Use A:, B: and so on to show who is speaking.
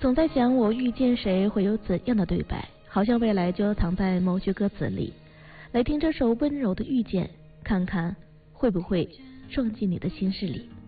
A: 总在想我遇见谁会有怎样的对白，好像未来就藏在某句歌词里。来听这首温柔的遇见，看看会不会撞进你的心事里。